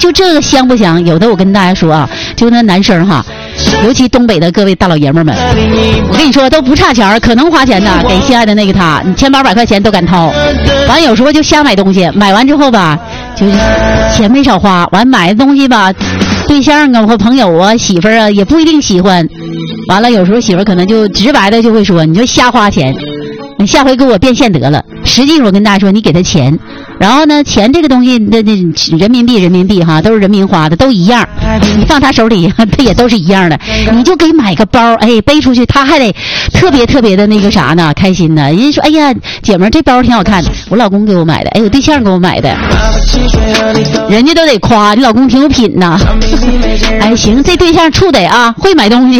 就这个香不香？有的我跟大家说啊，就那男生哈，尤其东北的各位大老爷们们，我跟你说都不差钱，可能花钱的，给心爱的那个他，你1800块钱都敢掏。完有时候就瞎买东西，买完之后吧，就是钱没少花，完买的东西吧，对象啊或朋友啊媳妇儿啊也不一定喜欢。完了有时候媳妇儿可能就直白的就会说，你就瞎花钱，你下回给我变现得了。实际我跟大家说，你给他钱，然后呢，钱这个东西，那人民币哈，都是人民花的，都一样。你放他手里，他也都是一样的。你就给买个包，哎，背出去，他还得特别的那个啥呢，开心呢。人家说，哎呀，姐们儿这包挺好看的，我老公给我买的，哎，我对象给我买的，人家都得夸你老公挺有品呐。哎，行，这对象处得啊，会买东西，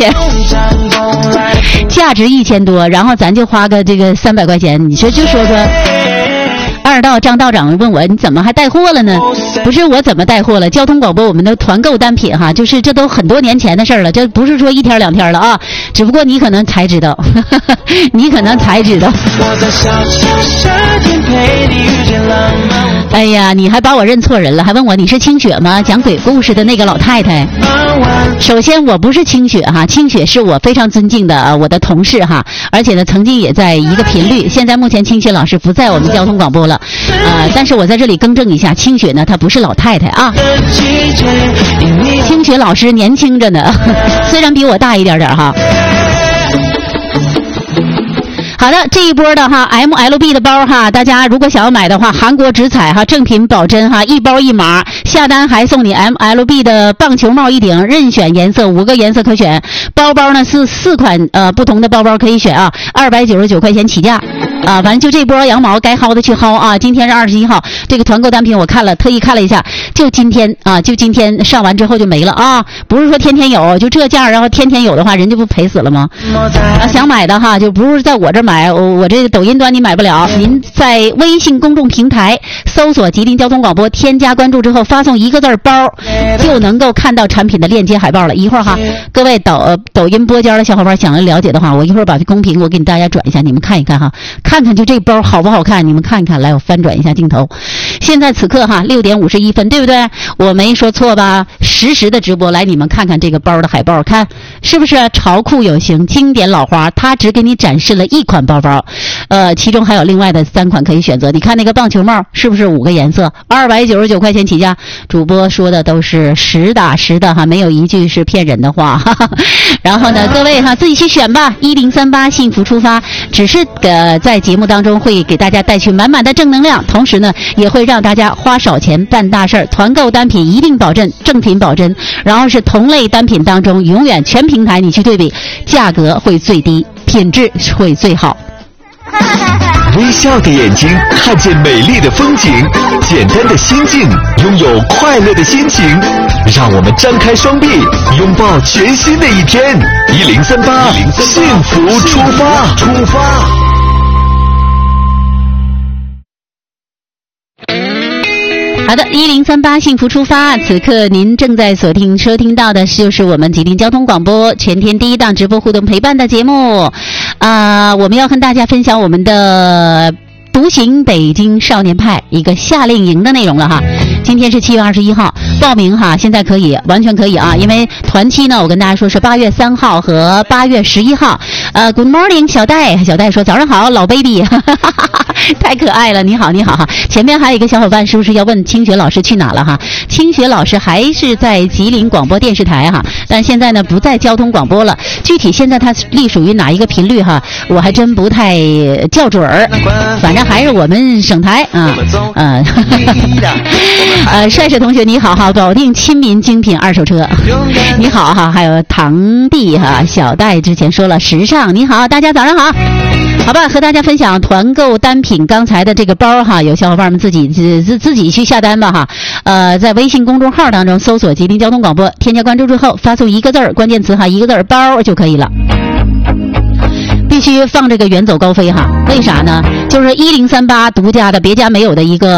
价值1000多，然后咱就花个这个300块钱，你说就说。二道张道长问我，你怎么还带货了呢？不是我怎么带货了，交通广播我们的团购单品哈，就是这都很多年前的事了，这不是说1天2天了啊，只不过你可能才知道，你可能才知道。哎呀，你还把我认错人了，还问我你是清雪吗？讲鬼故事的那个老太太。首先我不是清雪哈，清雪是我非常尊敬的我的同事哈，而且呢曾经也在一个频率，现在目前清雪老师不在我们交通广播了，但是我在这里更正一下，清雪呢她不是老太太啊，清雪老师年轻着呢，虽然比我大一点点哈。好的，这一波的哈 MLB 的包哈，大家如果想要买的话，韩国直采哈，正品保真哈，1包1码，下单还送你 MLB 的棒球帽1顶，任选颜色5个颜色可选，包包呢是4款不同的包包可以选啊，299块钱起价啊，反正就这波羊毛该薅的去薅啊。今天是21号，这个团购单品我看了，特意看了一下，就今天啊，就今天上完之后就没了啊，不是说天天有，就这价，然后天天有的话，人家不赔死了吗？想买的哈，就不是在我这买。我这个抖音端你买不了，您在微信公众平台搜索吉林交通广播，添加关注之后发送1个字包，就能够看到产品的链接海报了。一会儿哈，各位抖音播间的小伙伴想要了解的话，我一会儿把这公屏我给大家转一下，你们看一看哈，看看就这包好不好看，你们看一看，来我翻转一下镜头。现在此刻哈6点51分，对不对？我没说错吧？实时的直播，来你们看看这个包的海报，看是不是潮酷有型，经典老花？它只给你展示了1款包包，其中还有另外的3款可以选择。你看那个棒球帽是不是5个颜色，299块钱起价？主播说的都是实打实的哈，没有一句是骗人的话。哈哈，然后呢，各位哈自己去选吧。1038幸福出发，只是在节目当中会给大家带去满满的正能量，同时呢也会让大家花少钱办大事儿。团购单品一定保证正品保真，然后是同类单品当中永远全平台你去对比，价格会最低，品质会最好。 微笑的眼睛看见美丽的风景，简单的心境拥有快乐的心情，让我们张开双臂拥抱全新的一天。1038幸福出发。 好的，1038幸福出发。此刻您正在收听到的就是我们吉林交通广播全天第1档直播互动陪伴的节目。我们要跟大家分享我们的独行北京少年派一个夏令营的内容了哈。今天是7月21号，报名哈，现在可以，完全可以啊，因为团期呢，我跟大家说是8月3号和8月11号。Good morning， 小戴说早上好，老 baby， 太可爱了，你好哈。前面还有一个小伙伴是不是要问清雪老师去哪了哈？清雪老师还是在吉林广播电视台哈，但现在呢不在交通广播了。具体现在它隶属于哪一个频率哈，我还真不太较准儿，反正还是我们省台啊。帅帅同学你好哈，保定亲民精品2手车，你好哈，还有堂弟哈，小戴之前说了时尚，你好，大家早上好。好吧，和大家分享团购单品，刚才的这个包哈，有小伙伴们自己去下单吧哈。在微信公众号当中搜索吉林交通广播，添加关注之后发送1个字关键词哈，1个字包就可以了。必须放这个远走高飞哈，为啥呢？就是1038独家的别家没有的一个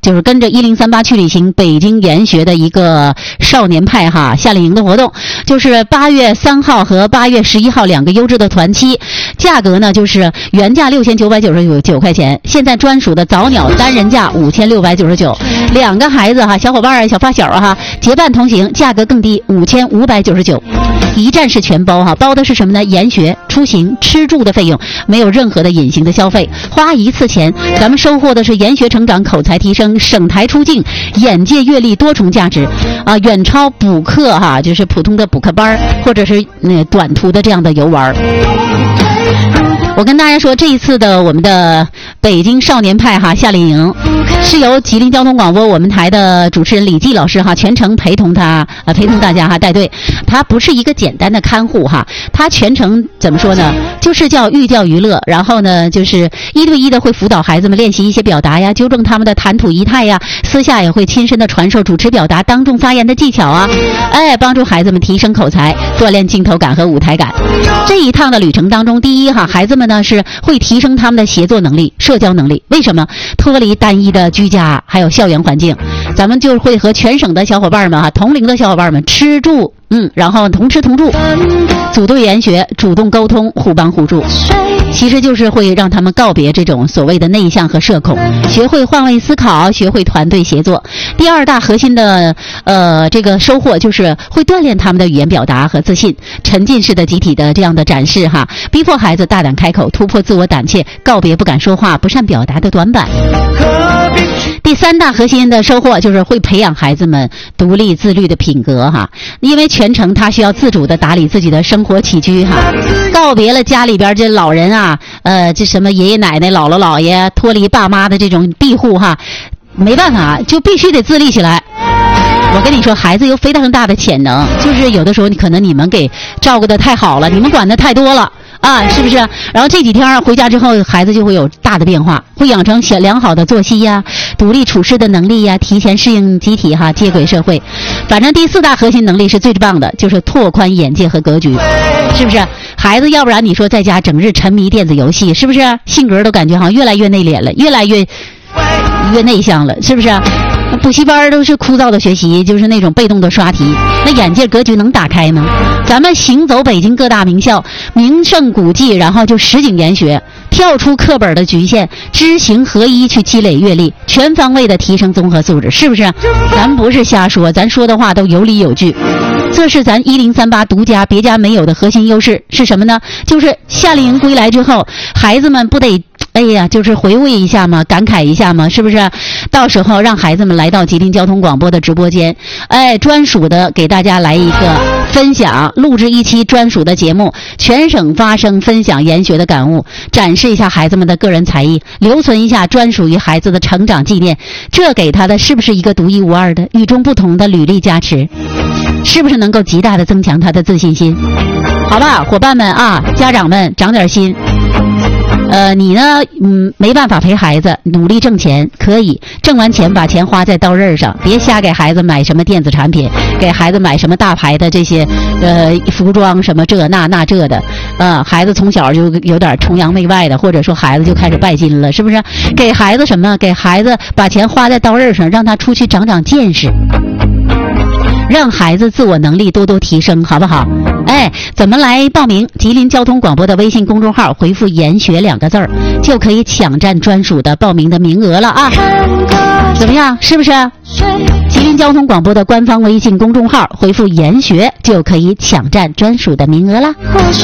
就是跟着1038去旅行北京研学的一个少年派夏令营的活动，就是8月3号和8月11号2个优质的团期，价格呢就是原价6999块钱，现在专属的早鸟单人价5699，两个孩子小伙伴小发小结伴同行，价格更低5599，一站式全包包的是什么呢？研学、出行、吃住的费用，没有任何的隐形的消费，花一次钱，咱们收获的是研学成长、口才提升、省台出境、眼界阅历多重价值远超补课就是普通的补课班或者是短途的这样的游玩。我跟大家说，这一次的我们的北京少年派夏令营是由吉林交通广播我们台的主持人李季老师全程陪同大家带队。他不是一个简单的看护他全程怎么说呢？就是叫寓教于乐，然后呢就是1对1的会辅导孩子们练习一些表达呀，纠正他们的谈吐仪态呀，私下也会亲身的传授主持表达、当众发言的技巧帮助孩子们提升口才，锻炼镜头感和舞台感。这一趟的旅程当中，第一孩子们呢是会提升他们的协作能力、社交能力。为什么？脱离单一的居家还有校园环境，咱们就会和全省的小伙伴们同龄的小伙伴们吃住然后同吃同住，组队研学，主动沟通，互帮互助，其实就是会让他们告别这种所谓的内向和社恐，学会换位思考，学会团队协作。第二大核心的这个收获就是会锻炼他们的语言表达和自信，沉浸式的集体的这样的展示逼迫孩子大胆开口，突破自我胆怯，告别不敢说话、不善表达的短板。第三大核心的收获就是会培养孩子们独立自律的品格因为全程他需要自主的打理自己的生活起居告别了家里边这老人这什么爷爷奶奶、姥姥姥爷，脱离爸妈的这种庇护没办法，就必须得自立起来。我跟你说，孩子有非常大的潜能，就是有的时候可能你们给照顾的太好了，你们管的太多了是不是？然后这几天回家之后，孩子就会有大的变化，会养成良好的作息独立处事的能力提前适应集体接轨社会。反正第四大核心能力是最棒的，就是拓宽眼界和格局，是不是？孩子要不然你说在家整日沉迷电子游戏，是不是性格都感觉越来越内敛了，越来越内向了，是不是？补习班都是枯燥的学习，就是那种被动的刷题，那眼界格局能打开吗？咱们行走北京各大名校、名胜古迹，然后就实景研学，跳出课本的局限，知行合一去积累阅历，全方位的提升综合素质，是不是？咱不是瞎说，咱说的话都有理有据。这是咱1038独家别家没有的核心优势是什么呢？就是夏令营归来之后，孩子们不得就是回味一下嘛，感慨一下嘛，是不是？到时候让孩子们来到吉林交通广播的直播间，专属的给大家来一个分享，录制一期专属的节目，全省发声，分享研学的感悟，展示一下孩子们的个人才艺，留存一下专属于孩子的成长纪念。这给他的是不是一个独一无二的、与众不同的履历加持？是不是能够极大的增强他的自信心？好吧，伙伴们家长们长点心。你呢没办法陪孩子，努力挣钱可以，挣完钱把钱花在刀刃上，别瞎给孩子买什么电子产品，给孩子买什么大牌的这些服装什么这那这的孩子从小就有点崇洋媚外的，或者说孩子就开始拜金了，是不是？给孩子什么？给孩子把钱花在刀刃上，让他出去长长见识，让孩子自我能力多多提升，好不好？怎么来报名？吉林交通广播的微信公众号回复研学2个字就可以抢占专属的报名的名额了怎么样？是不是？吉林交通广播的官方微信公众号回复研学就可以抢占专属的名额啦。